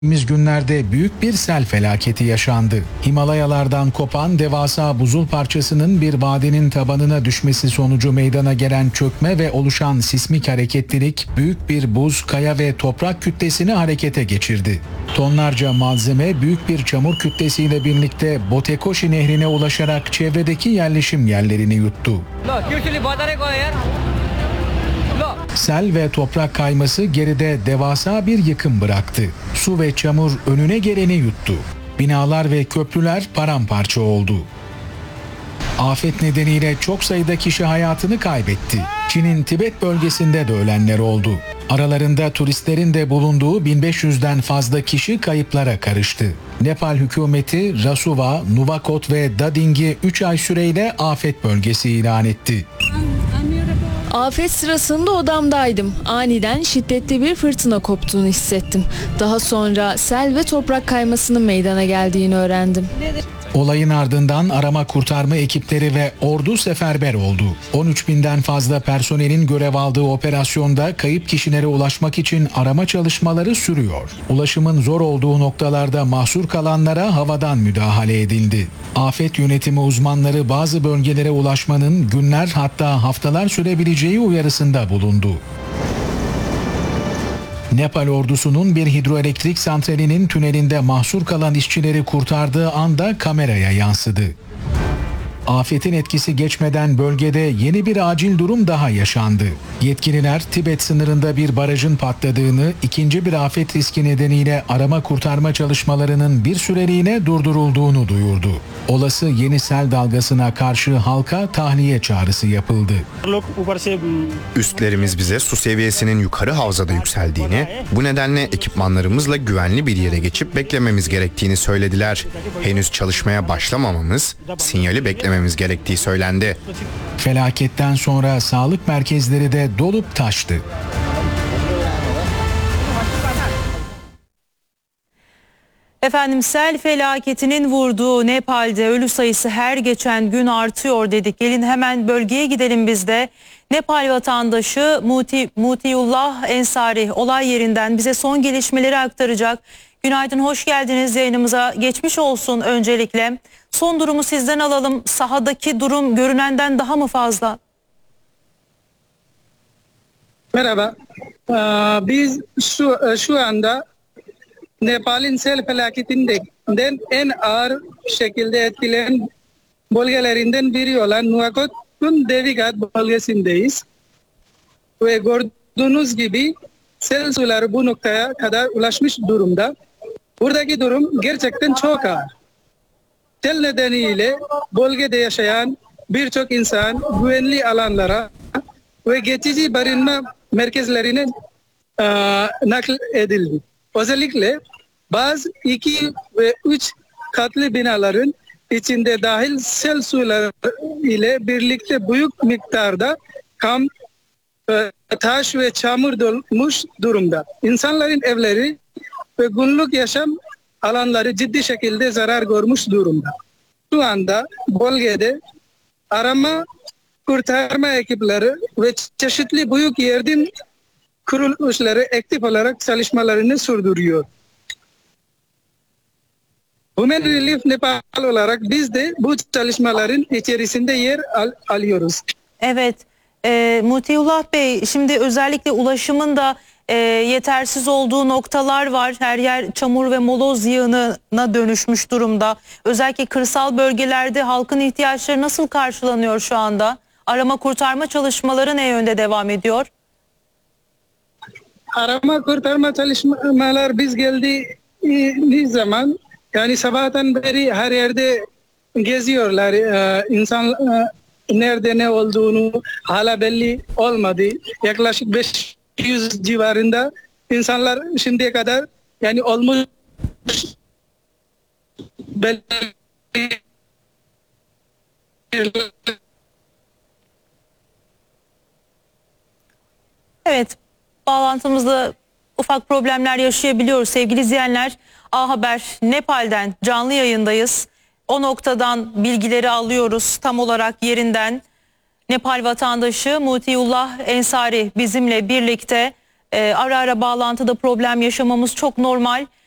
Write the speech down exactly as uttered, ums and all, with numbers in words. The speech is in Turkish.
Biz günlerde büyük bir sel felaketi yaşandı. Himalayalardan kopan devasa buzul parçasının bir vadinin tabanına düşmesi sonucu meydana gelen çökme ve oluşan sismik hareketlilik büyük bir buz, kaya ve toprak kütlesini harekete geçirdi. Tonlarca malzeme büyük bir çamur kütlesiyle birlikte Botekoshi nehrine ulaşarak çevredeki yerleşim yerlerini yuttu. Sel ve toprak kayması geride devasa bir yıkım bıraktı. Su ve çamur önüne geleni yuttu. Binalar ve köprüler paramparça oldu. Afet nedeniyle çok sayıda kişi hayatını kaybetti. Çin'in Tibet bölgesinde de ölenler oldu. Aralarında turistlerin de bulunduğu bin beş yüzden fazla kişi kayıplara karıştı. Nepal hükümeti Rasuva, Nuvakot ve Dading'i üç ay süreyle afet bölgesi ilan etti. Afet sırasında odamdaydım. Aniden şiddetli bir fırtına koptuğunu hissettim. Daha sonra sel ve toprak kaymasının meydana geldiğini öğrendim. Olayın ardından arama kurtarma ekipleri ve ordu seferber oldu. on üç binden fazla personelin görev aldığı operasyonda kayıp kişilere ulaşmak için arama çalışmaları sürüyor. Ulaşımın zor olduğu noktalarda mahsur kalanlara havadan müdahale edildi. Afet yönetimi uzmanları bazı bölgelere ulaşmanın günler hatta haftalar sürebileceği uyarısında bulundu. Nepal ordusunun bir hidroelektrik santralinin tünelinde mahsur kalan işçileri kurtardığı anda kameraya yansıdı. Afetin etkisi geçmeden bölgede yeni bir acil durum daha yaşandı. Yetkililer Tibet sınırında bir barajın patladığını, ikinci bir afet riski nedeniyle arama kurtarma çalışmalarının bir süreliğine durdurulduğunu duyurdu. Olası yeni sel dalgasına karşı halka tahliye çağrısı yapıldı. Üstlerimiz bize su seviyesinin yukarı havzada yükseldiğini, bu nedenle ekipmanlarımızla güvenli bir yere geçip beklememiz gerektiğini söylediler. Henüz çalışmaya başlamamamız, sinyali beklememiz gerektiği söylendi. Felaketten sonra sağlık merkezleri de dolup taştı. Efendim, sel felaketinin vurduğu Nepal'de ölü sayısı her geçen gün artıyor dedik. Gelin hemen bölgeye gidelim biz de. Nepal vatandaşı Muti, Mutiullah Ensari olay yerinden bize son gelişmeleri aktaracak. Günaydın, hoş geldiniz yayınımıza. Geçmiş olsun öncelikle. Son durumu sizden alalım. Sahadaki durum görünenden daha mı fazla? Merhaba. Ee, biz şu, şu anda Nepal'in sel felaketinden en ağır şekilde etkilenen bölgelerinden biri olan Nuwakot'un Devigat bölgesindeyiz. Ve gördüğünüz gibi sel suları bu noktaya kadar ulaşmış durumda. Buradaki durum gerçekten çok ağır. Sel nedeniyle bölgede yaşayan birçok insan güvenli alanlara ve geçici barınma merkezlerine e, nakl edildi. Özellikle bazı iki ve üç katlı binaların içinde dahil sel suları ile birlikte büyük miktarda kam, e, taş ve çamur dolmuş durumda. İnsanların evleri ve günlük yaşam alanları ciddi şekilde zarar görmüş durumda. Şu anda bölgede arama kurtarma ekipleri ve çeşitli büyük yardım kuruluşları aktif olarak çalışmalarını sürdürüyor. Human Relief Nepal olarak biz de bu çalışmaların içerisinde yer al alıyoruz. Evet, e, Mutiullah Bey, şimdi özellikle ulaşımın da e, yetersiz olduğu noktalar var. Her yer çamur ve moloz yığınına dönüşmüş durumda. Özellikle kırsal bölgelerde halkın ihtiyaçları nasıl karşılanıyor şu anda? Arama kurtarma çalışmaları ne yönde devam ediyor? Arama kurtarma çalışmalar biz geldiğimiz zaman, yani sabahtan beri her yerde geziyorlar. Ee, insan e, nerede ne olduğunu hala belli olmadı. Yaklaşık beş yüz civarında insanlar şimdiye kadar yani olmuş belli. Evet, bağlantımızda ufak problemler yaşayabiliyoruz sevgili izleyenler. A Haber Nepal'den canlı yayındayız. O noktadan bilgileri alıyoruz tam olarak yerinden. Nepal vatandaşı Mutiullah Ensari bizimle birlikte. Ee, ara ara bağlantıda problem yaşamamız çok normal.